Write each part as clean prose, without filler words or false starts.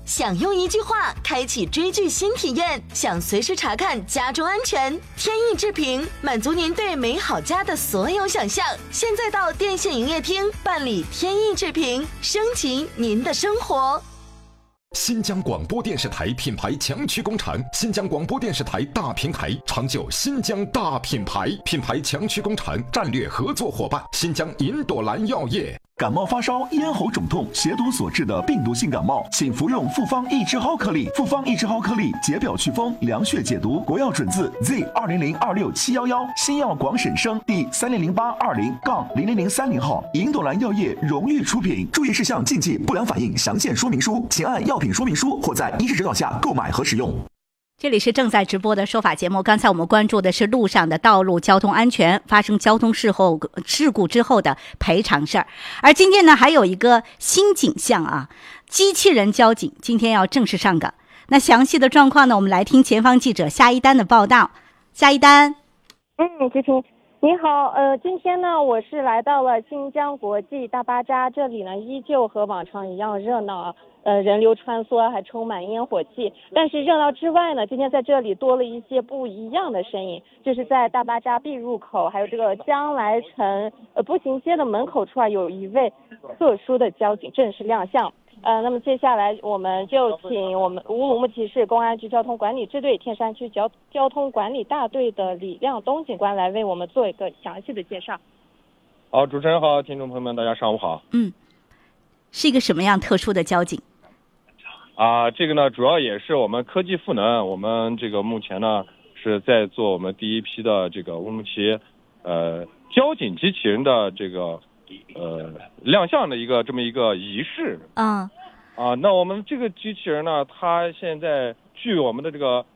想用一句话开启追剧新体验，想随时查看家中安全，天意制评满足您对美好家的所有想象。现在到电信营业厅办理天意制评，升级您的生活。 新疆广播电视台品牌强驱工厂，新疆广播电视台大平台，长久新疆大品牌，品牌强驱工厂战略合作伙伴，新疆银朵兰药业。 感冒发烧、咽喉肿痛、血毒所致的病毒性感冒，请服用复方益智蒿颗粒。复方益智蒿颗粒解表祛风、凉血解毒，国药准字 Z20026711，新药广审生第300820-00030号，银朵兰药业荣誉出品。注意事项禁忌、不良反应详见说明书，请按药品说明书或在医师指导下购买和使用。 这里是正在直播的说法节目。刚才我们关注的是路上的道路交通安全，发生交通事故之后的赔偿事儿。而今天呢，还有一个新景象啊，机器人交警今天要正式上岗。那详细的状况呢，我们来听前方记者夏一丹的报道。夏一丹， 志平你好，今天呢，我是来到了新疆国际大巴扎，这里呢依旧和往常一样热闹，人流穿梭，还充满烟火气。但是热闹之外呢，今天在这里多了一些不一样的身影，就是在大巴扎 B 入口，还有这个将来城步行街的门口处啊，有一位特殊的交警正式亮相。那么接下来我们就请我们乌鲁木齐市公安局交通管理支队天山区交通管理大队的李亮东警官来为我们做一个详细的介绍。 好，主持人好，听众朋友们，大家上午好。 是一个什么样特殊的交警？ 这个呢，主要也是我们科技赋能，我们这个目前呢是在做我们第一批的这个乌鲁木齐交警机器人的这个亮相的这么一个仪式。那我们这个机器人呢，它现在据我们的这个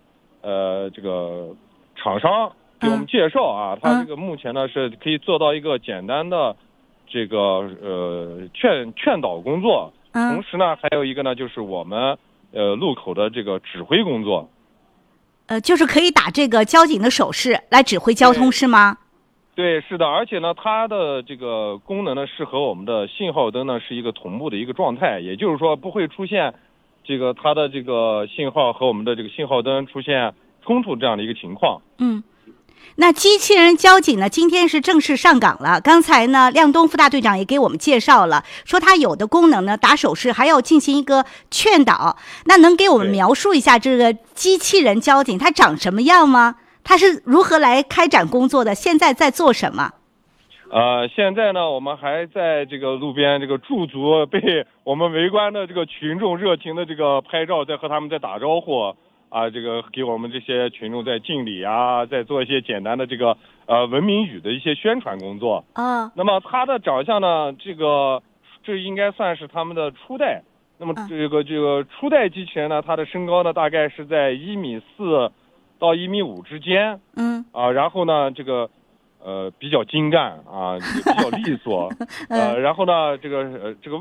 厂商给我们介绍啊，它这个目前呢是可以做到一个简单的这个劝导工作，同时呢还有一个呢就是我们路口的这个指挥工作。 就是可以打这个交警的手势来指挥交通是吗？ 对，是的，而且呢，它的这个功能呢，是和我们的信号灯呢是一个同步的一个状态，也就是说不会出现这个它的这个信号和我们的这个信号灯出现冲突这样的一个情况。 那机器人交警呢，今天是正式上岗了。刚才呢，亮东副大队长也给我们介绍了，说它有的功能呢，打手势还要进行一个劝导。那能给我们描述一下这个机器人交警它长什么样吗？他是如何来开展工作的？现在在做什么？ 现在呢，我们还在这个路边这个驻足，被我们围观的这个群众热情的这个拍照，在和他们在打招呼这个给我们这些群众在敬礼在做一些简单的这个文明语的一些宣传工作。那么他的长相呢，这应该算是他们的初代。那么这个初代机器人呢，它的身高呢大概是在1.4米到1.5米之间，然后呢，这个比较精干比较利索，然后呢，这个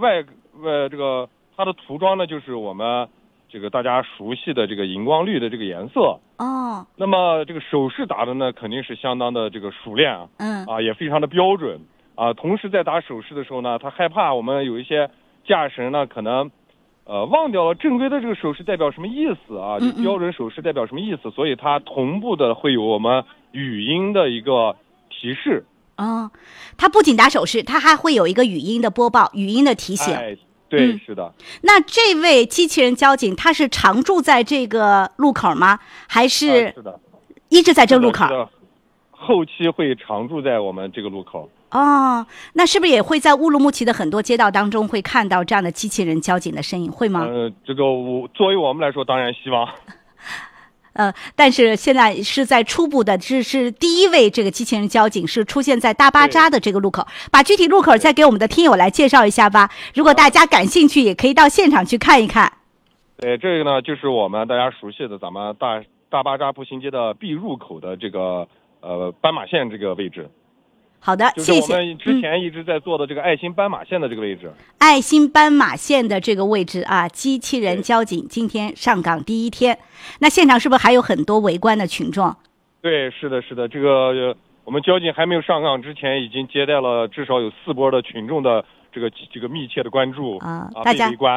它的涂装呢，就是我们这个大家熟悉的这个荧光绿的这个颜色。那么这个手势打的呢，肯定是相当的这个熟练也非常的标准同时在打手势的时候呢，他害怕我们有一些驾驶人呢可能忘掉了正规的这个手势代表什么意思这标准手势代表什么意思，所以它同步的会有我们语音的一个提示。 它不仅打手势，它还会有一个语音的播报、语音的提醒。 对，是的。 那这位机器人交警他是常住在这个路口吗？还是一直在这路口？ 后期会常住在我们这个路口。 那是不是也会在乌鲁木齐的很多街道当中会看到这样的机器人交警的身影，会吗？ 这个作为我们来说，当然希望。 但是现在是在初步的，这是第一位这个机器人交警是出现在大巴扎的这个路口。把具体路口再给我们的听友来介绍一下吧。如果大家感兴趣，也可以到现场去看一看。 对，这个呢就是我们大家熟悉的咱们大巴扎步行街的 B 入口的这个斑马线这个位置。 好的，谢谢。 就是我们之前一直在做的这个爱心斑马线的这个位置。 爱心斑马线的这个位置机器人交警今天上岗第一天，那现场是不是还有很多围观的群众？ 对，是的，这个我们交警还没有上岗之前，已经接待了至少有4波的群众的这个密切的关注大家被围观。